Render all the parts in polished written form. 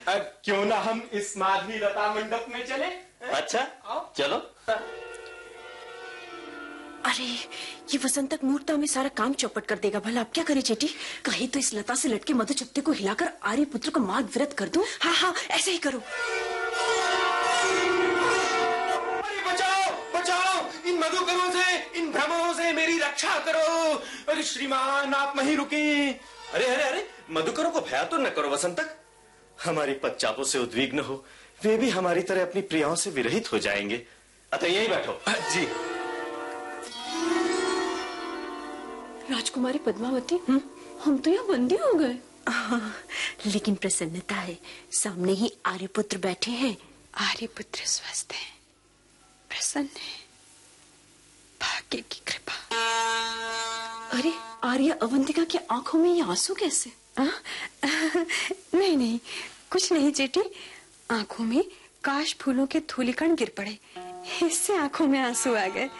क्यों ना हम इस माधवी लता मंडप में चले? अच्छा चलो। अरे ये वसंतक मुहूर्त में सारा काम चौपट कर देगा। भला अब क्या करे चेटी? कहीं तो इस लता से लटके मधु चप्ते को हिलाकर आर्य पुत्र को मार्ग विरत कर दूं। हाँ हाँ ऐसे ही करो। अरे बचाओ बचाओ, इन मधुकरों से, इन भ्रमरों से मेरी रक्षा करो। अरे श्रीमान आप वहीं रुके। अरे अरे अरे, मधुकरों को भया तो न करो वसंतक। हमारी पदचापों से उद्विग्न हो, वे भी हमारी तरह अपनी प्रियाओं से विरहित हो जाएंगे। अतः यहीं बैठो। जी। राजकुमारी पद्मावती, हम तो यहाँ बंदी हो गए। लेकिन प्रसन्नता है, सामने ही आर्यपुत्र बैठे हैं। आर्यपुत्र स्वस्थ है, प्रसन्न है, भाग्य की कृपा। अरे आर्य अवंतिका की आंखों में ये आंसू कैसे? नहीं नहीं कुछ नहीं चेटी, आंखों में काश फूलों के धूलिकण गिर पड़े, इससे आंखों में आंसू आ गए।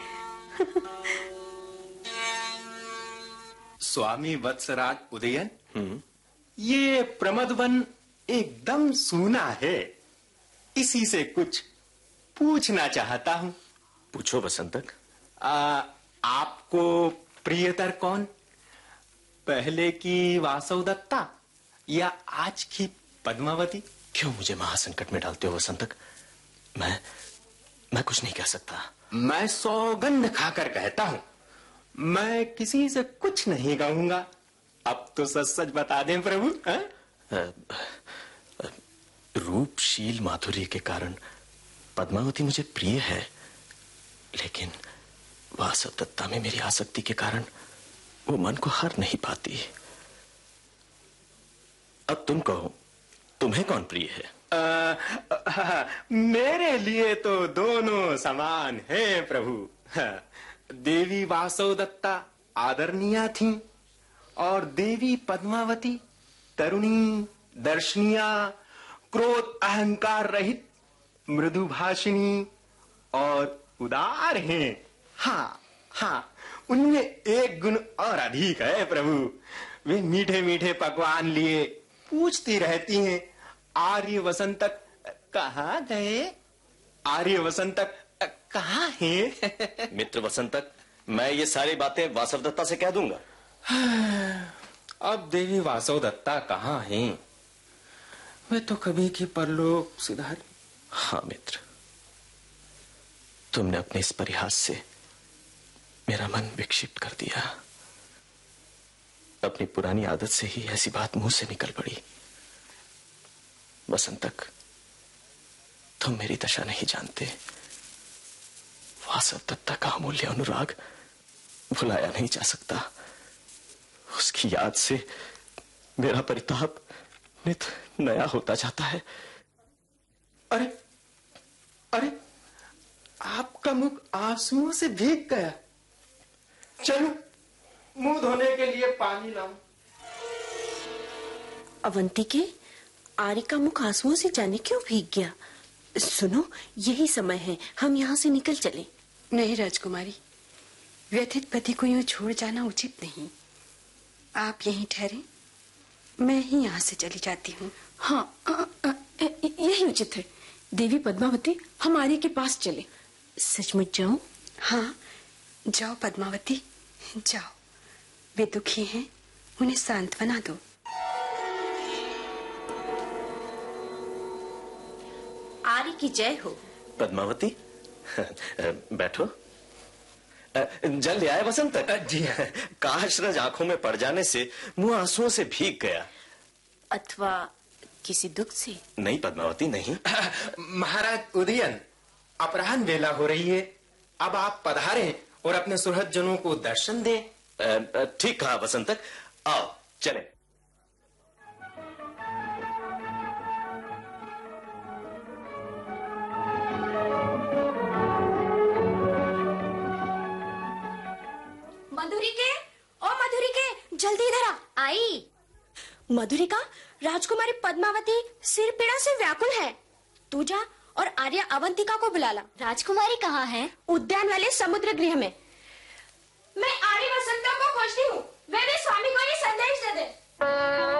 स्वामी वत्सराज उदयन, ये प्रमदवन एकदम सूना है, इसी से कुछ पूछना चाहता हूँ। पूछो वसंतक। आपको प्रियतर कौन? पहले की वासवदत्ता या आज की पद्मावती? क्यों मुझे महासंकट में डालते हो वसंतक? मैं कुछ नहीं कह सकता। मैं सौगंध खाकर कहता हूँ, मैं किसी से कुछ नहीं कहूंगा। अब तो सच सच बता दें प्रभु। रूपशील माधुर्य के कारण पद्मावती मुझे प्रिय है, लेकिन वासवदत्ता में मेरी आसक्ति के कारण वो मन को हर नहीं पाती। अब तुम कहो, तुम्हें कौन प्रिय है? मेरे लिए तो दोनों समान हैं प्रभु। देवी वासवदत्ता आदरणीय थीं और देवी पद्मावती तरुणी, दर्शनीय, क्रोध अहंकार रहित, मृदुभाषिणी और उदार हैं। हाँ हाँ, उनमें एक गुण और अधिक है प्रभु। वे मीठे मीठे पकवान लिए पूछती रहती हैं, आर्य वसंतक कहाँ गए? आर्य वसंतक कहाँ है? मित्र वसंतक, मैं ये सारी बातें वासवदत्ता से कह दूंगा। अब देवी वासवदत्ता कहाँ हैं? वे तो कभी की परलोक सिधारी। हाँ मित्र, तुमने अपने इस परिहास से मेरा मन विक्षिप्त कर दिया। अपनी पुरानी आदत से ही ऐसी बात मुंह से निकल पड़ी। वसंतक, तुम मेरी दशा नहीं जानते। वासवदत्ता का अमूल्य अनुराग भुलाया नहीं जा सकता। उसकी याद से मेरा परिताप नित नया होता जाता है। अरे अरे, आपका मुख आंसुओं से भीग गया। चलो मुंह धोने के लिए पानी लाऊं। अवंती के आर्य का मुख आंसुओं से जाने क्यों भीग गया? सुनो, यही समय है, हम यहाँ से निकल चले। नहीं राजकुमारी, व्यथित पति को यूं छोड़ जाना उचित नहीं। आप यहीं ठहरे, मैं ही यहाँ से चली जाती हूँ। हाँ यही उचित है। देवी पद्मावती, हम आर्य के पास चले। सचमुच जाऊं? हाँ जाओ पद्मावती जाओ, वे दुखी हैं, उन्हें सांत्वना दो। आर्य की जय हो। पद्मावती बैठो। जल ले आए वसंतक? जी। काशरज आंखों में पड़ जाने से मुंह आंसुओं से भीग गया। अथवा किसी दुख से? नहीं पद्मावती, नहीं। महाराज उदयन, अपराह्न वेला हो रही है, अब आप पधारें और अपने सुहृद जनों को दर्शन दें। ठीक कहा वसंतक, आओ चलें। मधुरिके, ओ मधुरिके, जल्दी इधर आ। आई। मधुरिका, राजकुमारी पद्मावती सिर पीड़ा से व्याकुल है। तू जा और आर्य अवंतिका को बुला ला। राजकुमारी कहाँ है? उद्यान वाले समुद्र गृह में। मैं आर्य वसंता को खोजती हूँ, वे भी स्वामी को ये संदेश दे दे।